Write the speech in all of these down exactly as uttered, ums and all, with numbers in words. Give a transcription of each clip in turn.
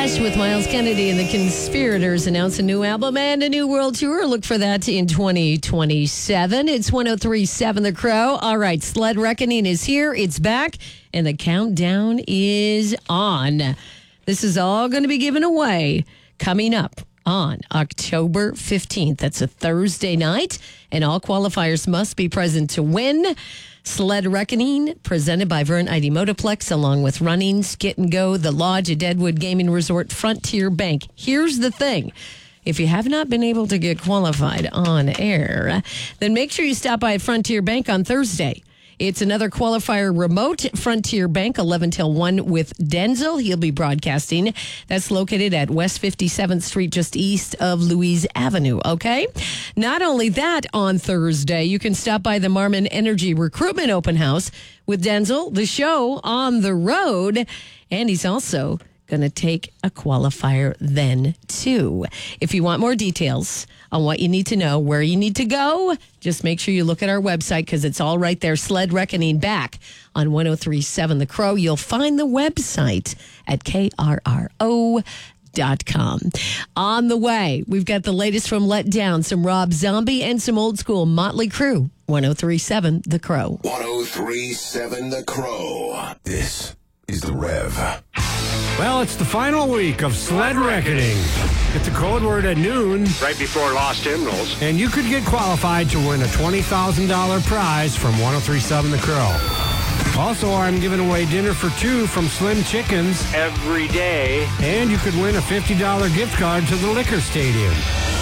Flash with Miles Kennedy and the Conspirators announce a new album and a new world tour. Look for that in twenty twenty-seven. It's one oh three point seven The Crow. All right, Sled Reckoning is here. It's back, and the countdown is on. This is all going to be given away coming up on October fifteenth. That's a Thursday night, and all qualifiers must be present to win. Sled Reckoning, presented by Vern I D Motoplex, along with Running, Skit and Go, The Lodge at Deadwood Gaming Resort, Frontier Bank. Here's the thing. If you have not been able to get qualified on air, then make sure you stop by at Frontier Bank on Thursday. It's another qualifier remote, Frontier Bank, eleven till one with Denzel. He'll be broadcasting. That's located at West fifty-seventh Street, just east of Louise Avenue, okay? Not only that, on Thursday, you can stop by the Marmon Energy Recruitment Open House with Denzel, the show on the road, and he's also going to take a qualifier then, too. If you want more details on what you need to know, where you need to go, just make sure you look at our website because it's all right there. Sled Reckoning back on one oh three point seven The Crow. You'll find the website at K R R O dot com. On the way, we've got the latest from Let Down, some Rob Zombie, and some old school Motley Crue. one oh three point seven The Crow. one oh three point seven The Crow. This is The Rev. Well, it's the final week of Sled Reckoning. It's a code word at noon. Right before Lost Hymnals. And you could get qualified to win a twenty thousand dollars prize from one oh three point seven The Crow. Also, I'm giving away dinner for two from Slim Chickens. Every day. And you could win a fifty dollars gift card to the Liquor Stadium.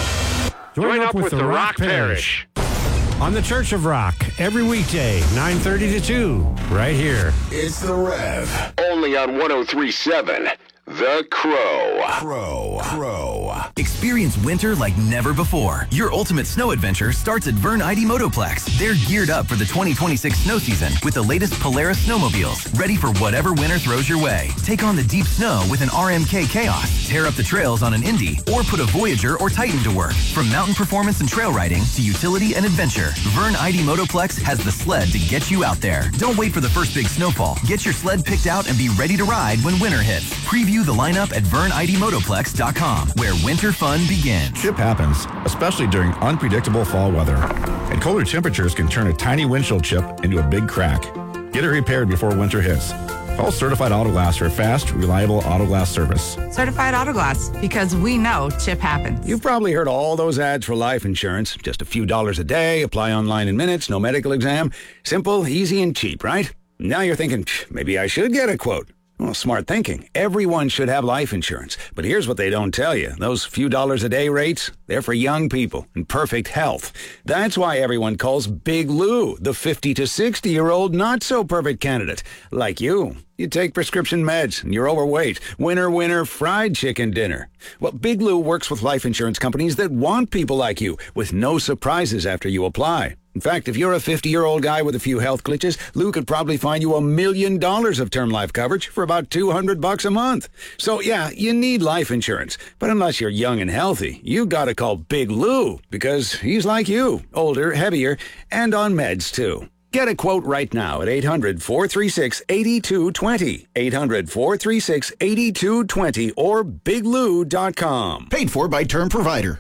Join, Join up, up with, with the Rock, Rock Parish. Parish. On the Church of Rock, every weekday, nine thirty to two, right here. It's The Rev. Only on one oh three point seven The Crow. Crow. Crow. Experience winter like never before. Your ultimate snow adventure starts at Vern I D Motoplex. They're geared up for the twenty twenty-six snow season with the latest Polaris snowmobiles, ready for whatever winter throws your way. Take on the deep snow with an R M K Chaos, tear up the trails on an Indy, or put a Voyager or Titan to work. From mountain performance and trail riding to utility and adventure, Vern I D Motoplex has the sled to get you out there. Don't wait for the first big snowfall. Get your sled picked out and be ready to ride when winter hits. Preview the lineup at Vern I D Motoplex dot com, where winter fun begins. Chip happens, especially during unpredictable fall weather. And colder temperatures can turn a tiny windshield chip into a big crack. Get it repaired before winter hits. Call Certified Auto Glass for fast, reliable auto glass service. Certified Auto Glass, because we know chip happens. You've probably heard all those ads for life insurance. Just a few dollars a day, apply online in minutes, no medical exam. Simple, easy, and cheap, right? Now you're thinking, maybe I should get a quote. Well, smart thinking. Everyone should have life insurance. But here's what they don't tell you. Those few dollars a day rates, they're for young people in perfect health. That's why everyone calls Big Lou the fifty to sixty-year-old not-so-perfect candidate. Like you. You take prescription meds, and you're overweight. Winner, winner, fried chicken dinner. Well, Big Lou works with life insurance companies that want people like you, with no surprises after you apply. In fact, if you're a fifty-year-old guy with a few health glitches, Lou could probably find you a million dollars of term life coverage for about two hundred bucks a month. So, yeah, you need life insurance. But unless you're young and healthy, you gotta call Big Lou, because he's like you, older, heavier, and on meds, too. Get a quote right now at eight hundred, four three six, eight two two zero, eight hundred, four three six, eight two two zero, or big lou dot com. Paid for by Term Provider.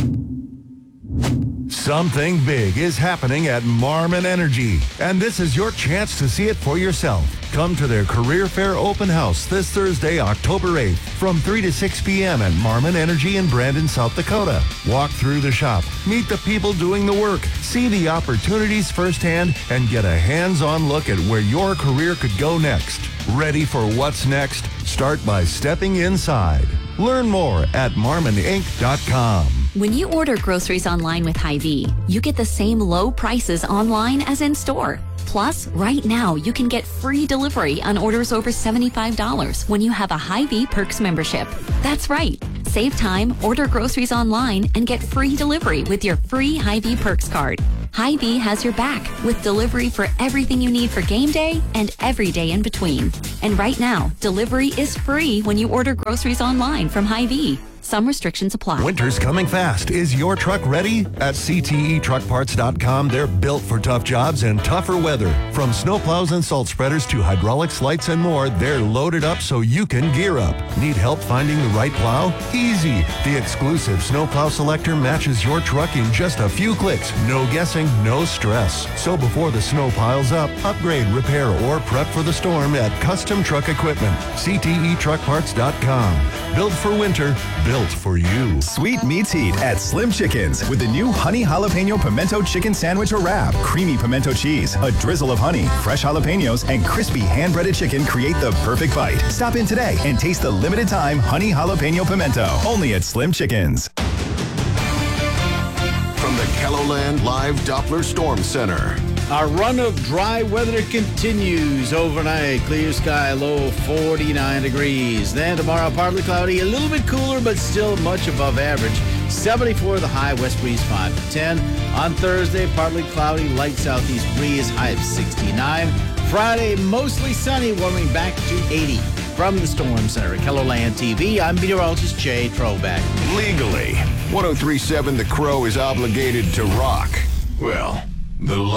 Something big is happening at Marmon Energy, and this is your chance to see it for yourself. Come to their Career Fair Open House this Thursday, October eighth, from three to six p.m. at Marmon Energy in Brandon, South Dakota. Walk through the shop, meet the people doing the work, see the opportunities firsthand, and get a hands-on look at where your career could go next. Ready for what's next? Start by stepping inside. Learn more at marmon inc dot com. When you order groceries online with Hy-Vee, you get the same low prices online as in store. Plus, right now, you can get free delivery on orders over seventy-five dollars when you have a Hy-Vee Perks membership. That's right. Save time, order groceries online, and get free delivery with your free Hy-Vee Perks card. Hy-Vee has your back with delivery for everything you need for game day and every day in between. And right now, delivery is free when you order groceries online from Hy-Vee. Some restrictions apply. Winter's coming fast. Is your truck ready? At C T E truck parts dot com, they're built for tough jobs and tougher weather. From snowplows and salt spreaders to hydraulics, lights, and more, they're loaded up so you can gear up. Need help finding the right plow? Easy. The exclusive Snowplow Selector matches your truck in just a few clicks. No guessing, no stress. So before the snow piles up, upgrade, repair, or prep for the storm at Custom Truck Equipment. C T E truck parts dot com. Built for winter, built for you. Sweet meets heat at Slim Chickens with the new Honey Jalapeno Pimento Chicken Sandwich or Wrap. Creamy pimento cheese, a drizzle of honey, fresh jalapenos, and crispy hand-breaded chicken create the perfect bite. Stop in today and taste the limited time Honey Jalapeno Pimento. Only at Slim Chickens. From the KELOLAND Live Doppler Storm Center. Our run of dry weather continues overnight. Clear sky, low forty-nine degrees. Then tomorrow, partly cloudy, a little bit cooler, but still much above average. seventy-four the high, west breeze five to ten. On Thursday, partly cloudy, light southeast breeze, high of sixty-nine. Friday, mostly sunny, warming back to eighty. From the Storm Center at KELOLAND T V, I'm meteorologist Jay Troback. Legally, one oh three point seven The Crow is obligated to rock. Well, the law.